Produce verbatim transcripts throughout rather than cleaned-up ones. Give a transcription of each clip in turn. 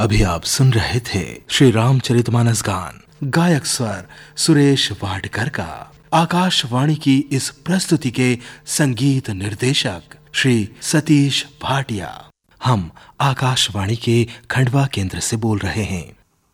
अभी आप सुन रहे थे श्री रामचरितमानस गान, गायक स्वर सुरेश वाडकर का। आकाशवाणी की इस प्रस्तुति के संगीत निर्देशक श्री सतीश भाटिया। हम आकाशवाणी के खंडवा केंद्र से बोल रहे हैं।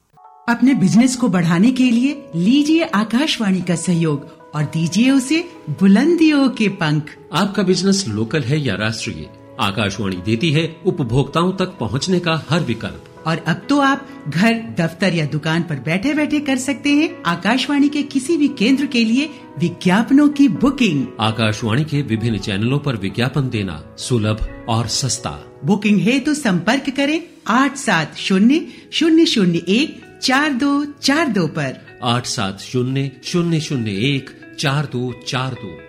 अपने बिजनेस को बढ़ाने के लिए लीजिए आकाशवाणी का सहयोग और दीजिए उसे बुलंदियों के पंख। आपका बिजनेस लोकल है या राष्ट्रीय, आकाशवाणी देती है उपभोक्ताओं तक पहुंचने का हर विकल्प। और अब तो आप घर, दफ्तर या दुकान पर बैठे बैठे कर सकते हैं आकाशवाणी के किसी भी केंद्र के लिए विज्ञापनों की बुकिंग। आकाशवाणी के विभिन्न चैनलों पर विज्ञापन देना सुलभ और सस्ता। बुकिंग है तो संपर्क करें आठ सात शून्य शून्य शून्य एक चार दो चार दो पर। आठ सात शून्य शून्य शून्य एक चार दो चार दो।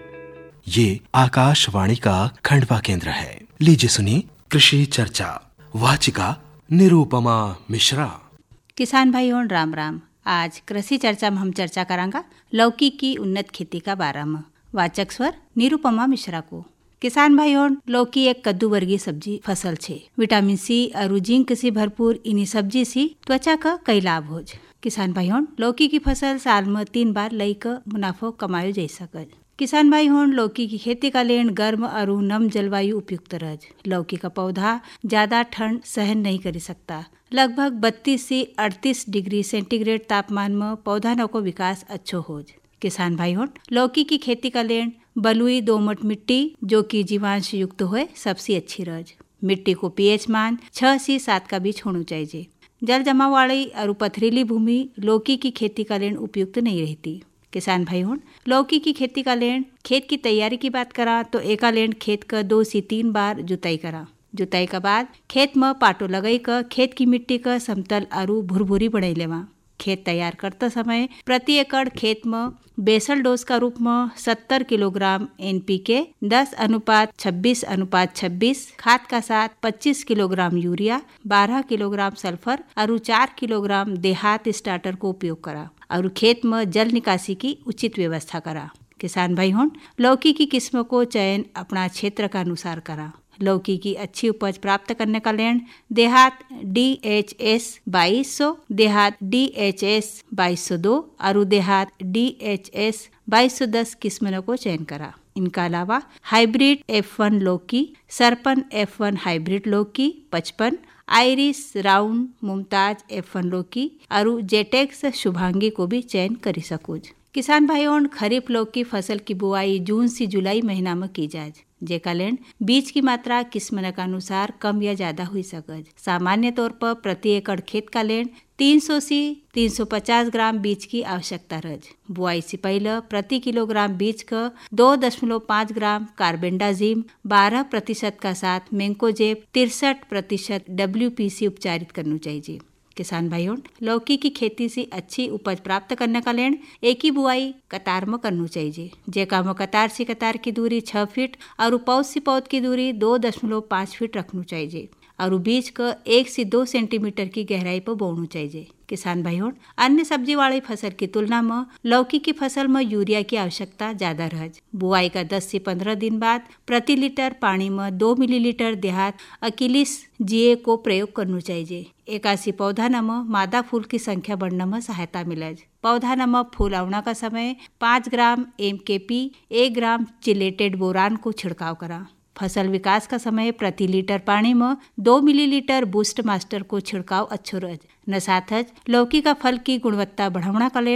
ये आकाशवाणी का खंडवा केंद्र है। लीजिए सुनिए कृषि चर्चा। वाचिका निरूपमा मिश्रा। किसान भाइयों राम राम। आज कृषि चर्चा में हम चर्चा करांगा लौकी की उन्नत खेती का बारे में। वाचक स्वर निरूपमा मिश्रा को। किसान भाइयों, लौकी एक कद्दू वर्गीय सब्जी फसल छे। विटामिन सी और जिंक से भरपूर इन्हीं सब्जी से त्वचा का कई लाभ हो। किसान भाइयों, लौकी की फसल साल में तीन बार लई का मुनाफो कमायो जा सके। किसान भाई हों, लौकी की खेती का लेन गर्म और नम जलवायु उपयुक्त रह। लौकी का पौधा ज्यादा ठंड सहन नहीं कर सकता। लगभग बत्तीस से अड़तीस डिग्री सेंटीग्रेड तापमान में पौधा न को विकास अच्छो हो। किसान भाई हों, लौकी की खेती का लेन बलुई दोमट मिट्टी जो कि जीवांश युक्त हो सबसे अच्छी रह। मिट्टी को पीएच मान छह से सात का बीच होना चाहिए। जल जमाव वाली और पथरीली भूमि लौकी की खेती का लेन उपयुक्त नहीं रहती। किसान भाई हों, लौकी की खेती का लेन खेत की तैयारी की बात करा तो एका लेन खेत का दो से तीन बार जुताई करा। जुताई के बाद खेत में पाटो लगाई कर खेत की मिट्टी का समतल और भुरभुरी बनाई लेवा। खेत तैयार करते समय प्रति एकड़ खेत में बेसल डोज का रूप में सत्तर किलोग्राम एनपीके, दस अनुपात छब्बीस अनुपात छब्बीस खाद का साथ पच्चीस किलोग्राम यूरिया, बारह किलोग्राम सल्फर और चार किलोग्राम देहात स्टार्टर को उपयोग करा और खेत में जल निकासी की उचित व्यवस्था करा। किसान भाई हों, लौकी की किस्मों को चयन अपना क्षेत्र का अनुसार करा। लौकी की अच्छी उपज प्राप्त करने का लेन देहात डी एच एस बाईस सौ, देहात डी एच एस बाईस सौ दो और देहात डी एच एस बाईस सौ दस किस्मों को चयन करा। इनका अलावा हाइब्रिड एफ वन लौकी, सरपन एफ वन हाइब्रिड लौकी पचपन, iris round Mumtaz F one लौकी और जेटेक्स शुभांगी को भी चयन कर सको। किसान भाइयों, खरीफ लौकी फसल की बुआई जून से जुलाई महीना में की जाए। जेका लेन बीज की मात्रा किस्म के अनुसार कम या ज्यादा हुई सकज। सामान्य तौर पर प्रति एकड़ खेत का लेन तीन सौ से तीन सौ पचास ग्राम बीज की आवश्यकता रह। बुआई से पहले प्रति किलोग्राम बीज का दो दशमलव पाँच ग्राम कार्बेंडाजिम, बारह प्रतिशत का साथ मैंकोजेब, तिरसठ प्रतिशत डब्ल्यूपीसी उपचारित करना चाहिए। किसान भाइयों, लौकी की खेती से अच्छी उपज प्राप्त करने का लेन एक ही बुआई कतार में करना चाहिए। जेका में कतार से कतार की दूरी छह फीट और पौध से पौध की दूरी दो दशमलव पाँच फीट रखना चाहिए और बीज का एक से दो सेंटीमीटर की गहराई पर बोना चाहिए। किसान भाइयों, अन्य सब्जी वाली फसल की तुलना में लौकी की फसल में यूरिया की आवश्यकता ज्यादा रह। बुआई का दस से पंद्रह दिन बाद प्रति लीटर पानी में दो मिलीलीटर देहात अकिलिस जीए को प्रयोग करना चाहिए। एकासी पौधा नम मादा फूल की संख्या बढ़ने में सहायता मिले। पौधा नम फूल आवना का समय पाँच ग्राम एम के पी एक ग्राम चिलेटेड बोरान को छिड़काव करा। फसल विकास का समय प्रति लीटर पानी में दो मिलीलीटर बूस्ट मास्टर को छिड़काव अच्छो रह। न साथ लौकी का फल की गुणवत्ता बढ़ावना का